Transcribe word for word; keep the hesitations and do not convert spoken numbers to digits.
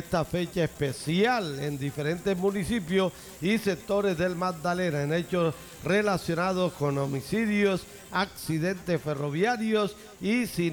esta fecha especial en diferentes municipios y sectores del Magdalena en hechos relacionados con homicidios, accidentes ferroviarios y sin